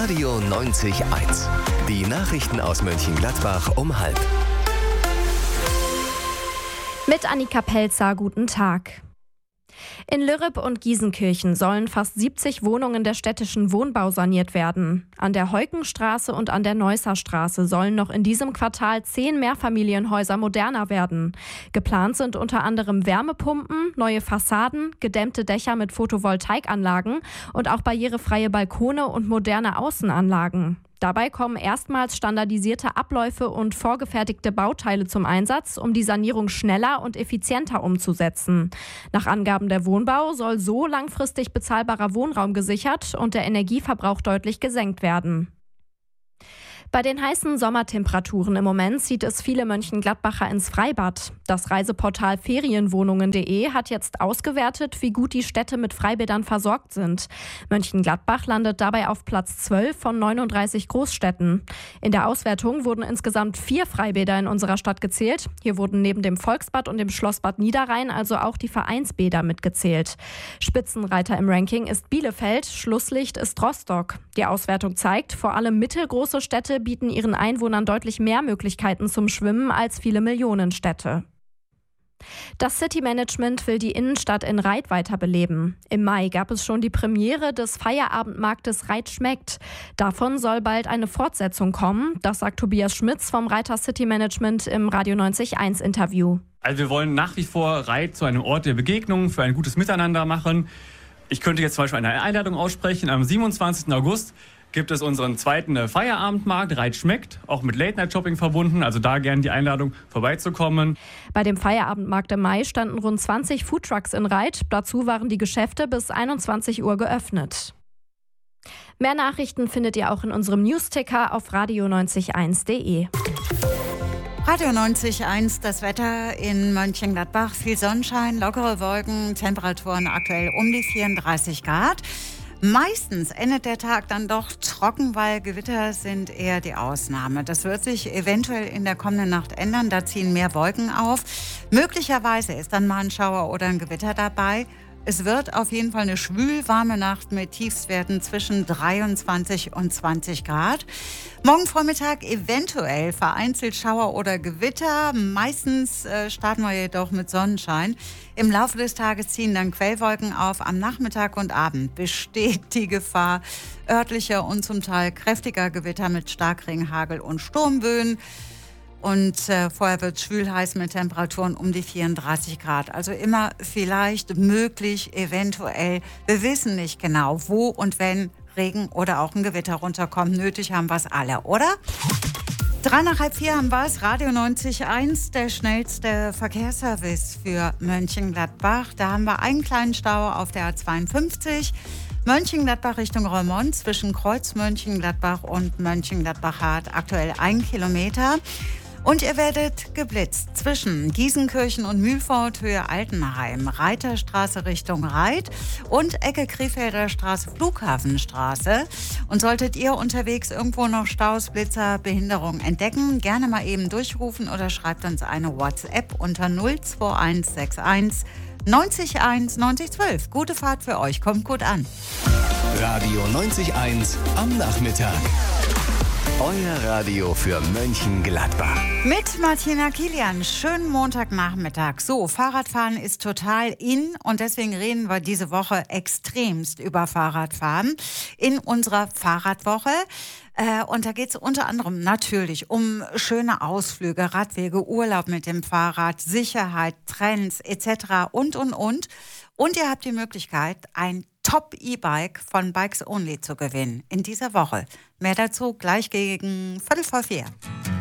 Radio 90.1. Die Nachrichten aus Mönchengladbach um 12:30. Mit Annika Pelzer, guten Tag. In Lürrep und Giesenkirchen sollen fast 70 Wohnungen der städtischen Wohnbau saniert werden. An der Heukenstraße und an der Neusser Straße sollen noch in diesem Quartal 10 Mehrfamilienhäuser moderner werden. Geplant sind unter anderem Wärmepumpen, neue Fassaden, gedämmte Dächer mit Photovoltaikanlagen und auch barrierefreie Balkone und moderne Außenanlagen. Dabei kommen erstmals standardisierte Abläufe und vorgefertigte Bauteile zum Einsatz, um die Sanierung schneller und effizienter umzusetzen. Nach Angaben der Wohnbau soll so langfristig bezahlbarer Wohnraum gesichert und der Energieverbrauch deutlich gesenkt werden. Bei den heißen Sommertemperaturen im Moment zieht es viele Mönchengladbacher ins Freibad. Das Reiseportal Ferienwohnungen.de hat jetzt ausgewertet, wie gut die Städte mit Freibädern versorgt sind. Mönchengladbach landet dabei auf Platz 12 von 39 Großstädten. In der Auswertung wurden insgesamt 4 Freibäder in unserer Stadt gezählt. Hier wurden neben dem Volksbad und dem Schlossbad Niederrhein also auch die Vereinsbäder mitgezählt. Spitzenreiter im Ranking ist Bielefeld, Schlusslicht ist Rostock. Die Auswertung zeigt, vor allem mittelgroße Städte bieten ihren Einwohnern deutlich mehr Möglichkeiten zum Schwimmen als viele Millionenstädte. Das City-Management will die Innenstadt in Reit weiterbeleben. Im Mai gab es schon die Premiere des Feierabendmarktes Reit schmeckt. Davon soll bald eine Fortsetzung kommen. Das sagt Tobias Schmitz vom Reiter City-Management im Radio 90.1 Interview. Also wir wollen nach wie vor Reit zu einem Ort der Begegnung, für ein gutes Miteinander machen. Ich könnte jetzt zum Beispiel eine Einladung aussprechen. Am 27. August gibt es unseren zweiten Feierabendmarkt, Reit schmeckt, auch mit Late-Night-Shopping verbunden. Also da gerne die Einladung, vorbeizukommen. Bei dem Feierabendmarkt im Mai standen rund 20 Foodtrucks in Reit. Dazu waren die Geschäfte bis 21 Uhr geöffnet. Mehr Nachrichten findet ihr auch in unserem Newsticker auf radio90.1.de. Radio 90.1, das Wetter in Mönchengladbach. Viel Sonnenschein, lockere Wolken, Temperaturen aktuell um die 34 Grad. Meistens endet der Tag dann doch trocken, weil Gewitter sind eher die Ausnahme. Das wird sich eventuell in der kommenden Nacht ändern. Da ziehen mehr Wolken auf. Möglicherweise ist dann mal ein Schauer oder ein Gewitter dabei. Es wird auf jeden Fall eine schwülwarme Nacht mit Tiefstwerten zwischen 23 und 20 Grad. Morgen Vormittag eventuell vereinzelt Schauer oder Gewitter. Meistens starten wir jedoch mit Sonnenschein. Im Laufe des Tages ziehen dann Quellwolken auf. Am Nachmittag und Abend besteht die Gefahr örtlicher und zum Teil kräftiger Gewitter mit Starkregen, Hagel und Sturmböen. Und vorher wird es schwül heiß mit Temperaturen um die 34 Grad. Also immer vielleicht, möglich, eventuell. Wir wissen nicht genau, wo und wenn Regen oder auch ein Gewitter runterkommt. Nötig haben wir es alle, oder? 3:30 haben wir es. Radio 90.1, der schnellste Verkehrsservice für Mönchengladbach. Da haben wir einen kleinen Stau auf der A52. Mönchengladbach Richtung Roermond zwischen Kreuz Mönchengladbach und Mönchengladbach-Hart. Aktuell 1 Kilometer. Und ihr werdet geblitzt zwischen Giesenkirchen und Mühlfort, Höhe Altenheim, Reiterstraße Richtung Reit und Ecke Krefelder Straße, Flughafenstraße. Und solltet ihr unterwegs irgendwo noch Staus, Blitzer, Behinderung entdecken, gerne mal eben durchrufen oder schreibt uns eine WhatsApp unter 02161 90 12. Gute Fahrt für euch, kommt gut an. Radio 90.1 am Nachmittag. Euer Radio für Mönchengladbach. Mit Martina Kilian, schönen Montagnachmittag. So, Fahrradfahren ist total in und deswegen reden wir diese Woche extremst über Fahrradfahren in unserer Fahrradwoche. Und da geht es unter anderem natürlich um schöne Ausflüge, Radwege, Urlaub mit dem Fahrrad, Sicherheit, Trends etc. und. Und ihr habt die Möglichkeit, ein Top-E-Bike von Bikes Only zu gewinnen in dieser Woche. Mehr dazu gleich gegen 3:45.